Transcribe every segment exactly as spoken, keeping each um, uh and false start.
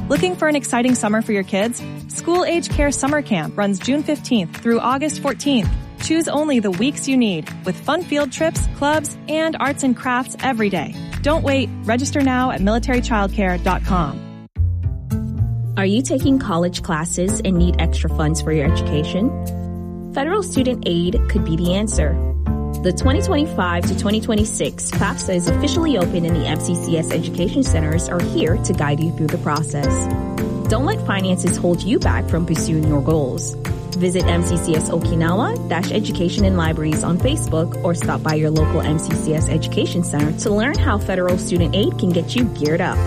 Looking for an exciting summer for your kids? School Age Care Summer Camp runs June fifteenth through August fourteenth. Choose only the weeks you need with fun field trips, clubs, and arts and crafts every day. Don't wait. Register now at military childcare dot com. Are you taking college classes and need extra funds for your education? Federal Student Aid could be the answer. The twenty twenty-five to twenty twenty-six FAFSA is officially open and the M C C S Education Centers are here to guide you through the process. Don't let finances hold you back from pursuing your goals. Visit M C C S Okinawa-Education and Libraries on Facebook or stop by your local M C C S Education Center to learn how Federal Student Aid can get you geared up.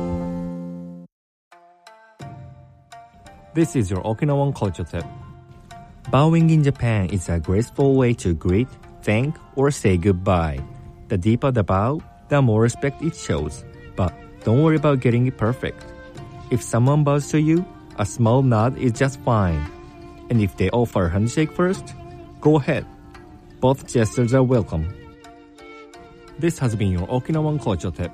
This is your Okinawan culture tip. Bowing in Japan is a graceful way to greet, thank, or say goodbye. The deeper the bow, the more respect it shows. But don't worry about getting it perfect. If someone bows to you, a small nod is just fine. And if they offer a handshake first, go ahead. Both gestures are welcome. This has been your Okinawan culture tip.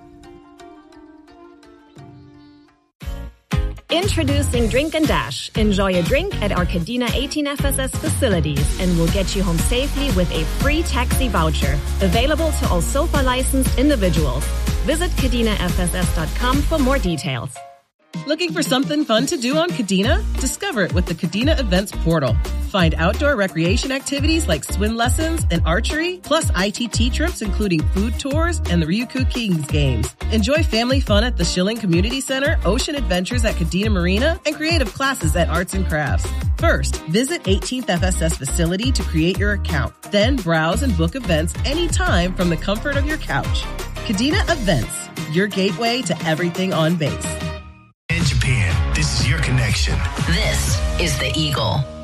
Introducing Drink and Dash. Enjoy a drink at our Kadena eighteen F S S facilities and we'll get you home safely with a free taxi voucher. Available to all SOFA licensed individuals. Visit Kadena F S S dot com for more details. Looking for something fun to do on Kadena? Discover it with the Kadena Events portal. Find outdoor recreation activities like swim lessons and archery, plus I T T trips including food tours and the Ryukyu Kings games. Enjoy family fun at the Schilling Community Center, ocean adventures at Kadena Marina, and creative classes at Arts and Crafts. First, visit eighteenth F S S facility to create your account. Then browse and book events anytime from the comfort of your couch. Kadena Events, your gateway to everything on base. In Japan, this is your connection. This is the Eagle.